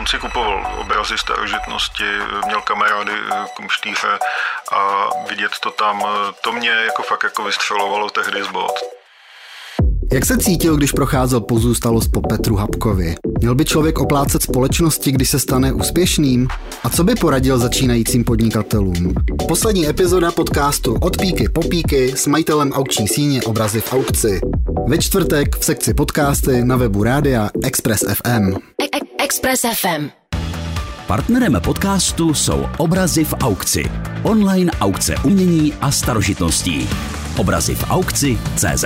si kupoval obrazy starožitnosti, měl kamarády kumštýře a vidět to tam, to mě jako fakt jako vystřelovalo tehdy z bod. Jak se cítil, když procházel pozůstalost po Petru Habkovi? Měl by člověk oplácet společnosti, když se stane úspěšným? A co by poradil začínajícím podnikatelům? Poslední epizoda podcastu Od píky po píky s majitelem aukční síně Obrazy v aukci. Ve čtvrtek v sekci podcasty na webu rádia Express FM. Express FM. Partnerem podcastu jsou Obrazy v aukci. Online aukce umění a starožitností. Obrazy v aukci.cz.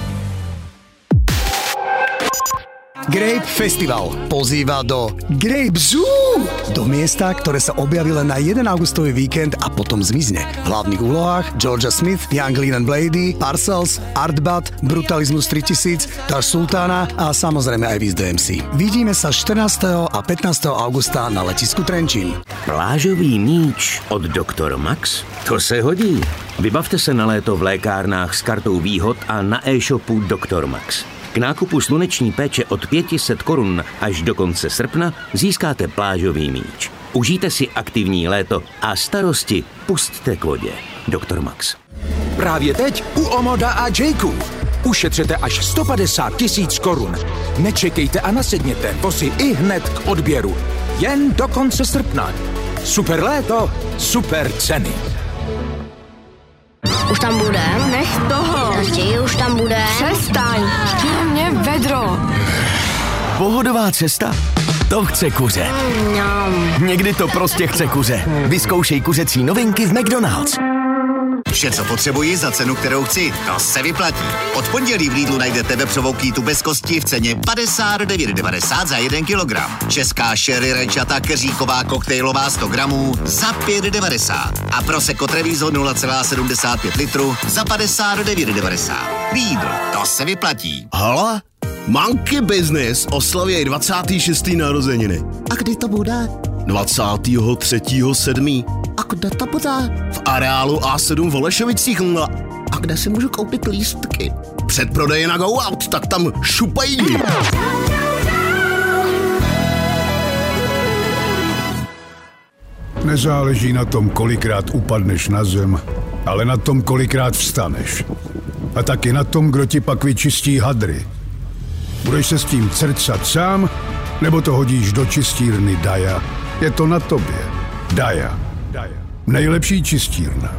Grape Festival pozýva do Grape Zoo, do miesta, ktoré sa objaví len na 1 augustový víkend a potom zmizne. V hlavných úlohách Georgia Smith, Young Leland Blady, Parcells, Artbat, Brutalismus 3000, Tash Sultana a samozrejme aj Wiz DMC. Vidíme sa 14. a 15. augusta na letisku Trenčín. Plážový míč od Dr. Max? To se hodí. Vybavte se na léto v lékárnách s kartou výhod a na e-shopu Dr. Max. K nákupu sluneční péče od 500 korun až do konce srpna získáte plážový míč. Užijte si aktivní léto a starosti pusťte k vodě. Dr. Max. Právě teď u Omoda a Jayku. Ušetřete až 150 000 korun. Nečekejte a nasedněte, vozy i hned k odběru. Jen do konce srpna. Super léto, super ceny. Už tam bude? Nech toho. Raději už tam bude. Přestaň. Chtěl mě vedro. Pohodová cesta? To chce kuře. Někdy to prostě chce kuře. Vyzkoušej kuřecí novinky v McDonald's. Vše, co potřebuji za cenu, kterou chci, to se vyplatí. Od pondělí v Lidlu najdete vepřovou kýtu bez kosti v ceně 59,90 za 1 kilogram. Česká sherry rajčata keříková koktejlová 100 gramů za 5,90. A Prosecco Treviso 0,75 litru za 59,90. Lidl, to se vyplatí. Hala? Monkey Business oslavuje 26. narozeniny. A kdy to bude? 23.7. A kde to bude? V areálu A7 v Holešovicích. A kde si můžu koupit lístky? Předprodeje na Go Out, tak tam šupají. Nezáleží na tom, kolikrát upadneš na zem, ale na tom, kolikrát vstaneš. A taky na tom, kdo ti pak vyčistí hadry. Budeš se s tím crcat sám, nebo to hodíš do čistírny Daja? Je to na tobě. Daja. Nejlepší čistírna.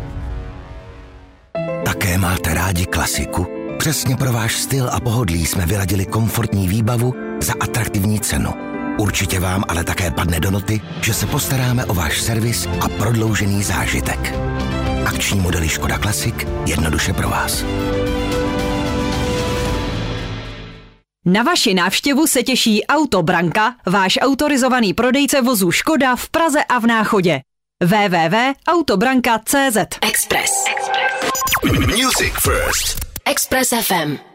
Také máte rádi klasiku? Přesně pro váš styl a pohodlí jsme vyladili komfortní výbavu za atraktivní cenu. Určitě vám ale také padne do noty, že se postaráme o váš servis a prodloužený zážitek. Akční modely Škoda Classic jednoduše pro vás. Na vaši návštěvu se těší Auto Branka, váš autorizovaný prodejce vozů Škoda v Praze a v Náchodě. www.autobranka.cz. Express. Music First. Express FM.